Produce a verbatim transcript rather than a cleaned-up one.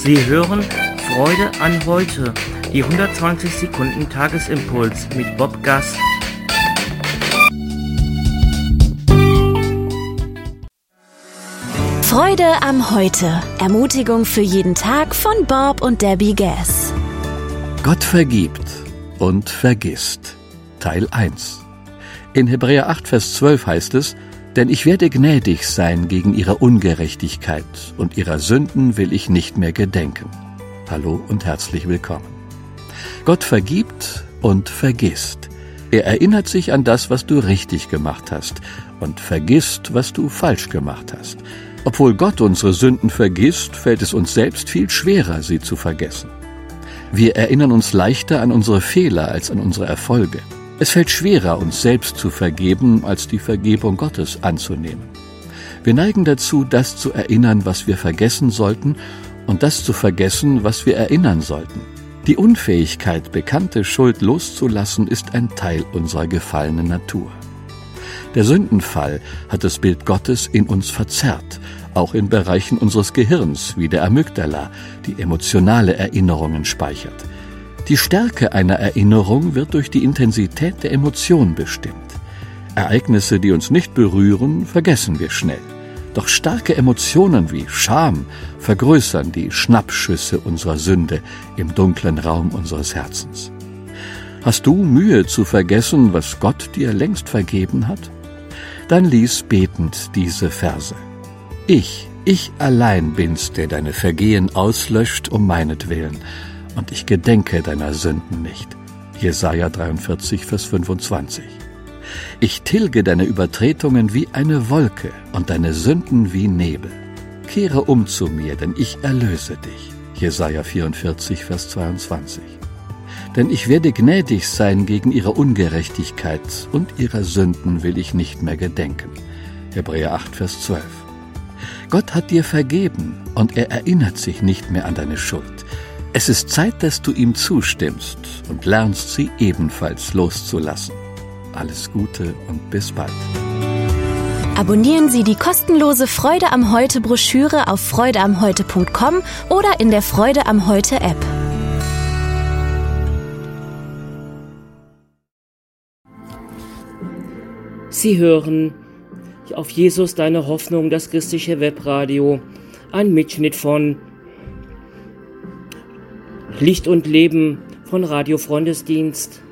Sie hören Freude an heute, die hundertzwanzig Sekunden Tagesimpuls mit Bob Gass. Freude am Heute. Ermutigung für jeden Tag von Bob und Debbie Gass. Gott vergibt und vergisst. Teil eins. In Hebräer acht, Vers zwölf heißt es: Denn ich werde gnädig sein gegen ihre Ungerechtigkeit, und ihrer Sünden will ich nicht mehr gedenken. Hallo und herzlich willkommen. Gott vergibt und vergisst. Er erinnert sich an das, was du richtig gemacht hast, und vergisst, was du falsch gemacht hast. Obwohl Gott unsere Sünden vergisst, fällt es uns selbst viel schwerer, sie zu vergessen. Wir erinnern uns leichter an unsere Fehler als an unsere Erfolge. Es fällt schwerer, uns selbst zu vergeben, als die Vergebung Gottes anzunehmen. Wir neigen dazu, das zu erinnern, was wir vergessen sollten, und das zu vergessen, was wir erinnern sollten. Die Unfähigkeit, bekannte Schuld loszulassen, ist ein Teil unserer gefallenen Natur. Der Sündenfall hat das Bild Gottes in uns verzerrt, auch in Bereichen unseres Gehirns, wie der Amygdala, die emotionale Erinnerungen speichert. Die Stärke einer Erinnerung wird durch die Intensität der Emotion bestimmt. Ereignisse, die uns nicht berühren, vergessen wir schnell. Doch starke Emotionen wie Scham vergrößern die Schnappschüsse unserer Sünde im dunklen Raum unseres Herzens. Hast du Mühe zu vergessen, was Gott dir längst vergeben hat? Dann lies betend diese Verse. Ich, ich allein bin's, der deine Vergehen auslöscht um meinetwillen, und ich gedenke deiner Sünden nicht. Jesaja dreiundvierzig, Vers fünfundzwanzig. Ich tilge deine Übertretungen wie eine Wolke und deine Sünden wie Nebel. Kehre um zu mir, denn ich erlöse dich. Jesaja vierundvierzig, Vers zweiundzwanzig. Denn ich werde gnädig sein gegen ihre Ungerechtigkeit, und ihrer Sünden will ich nicht mehr gedenken. Hebräer acht, Vers zwölf. Gott hat dir vergeben, und er erinnert sich nicht mehr an deine Schuld. Es ist Zeit, dass du ihm zustimmst und lernst, sie ebenfalls loszulassen. Alles Gute und bis bald. Abonnieren Sie die kostenlose Freude am Heute Broschüre auf freude am heute punkt com oder in der Freude am Heute App. Sie hören auf Jesus deine Hoffnung, das christliche Webradio, ein Mitschnitt von Licht und Leben von Radio Freundesdienst.